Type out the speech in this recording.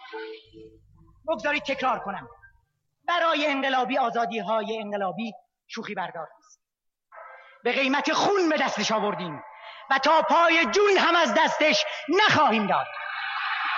بگذارید تکرار کنم، برای انقلابی آزادی‌های انقلابی شوخی بردار است. به قیمت خون به دستش آوردیم و تا پای جون هم از دستش نخواهیم داد.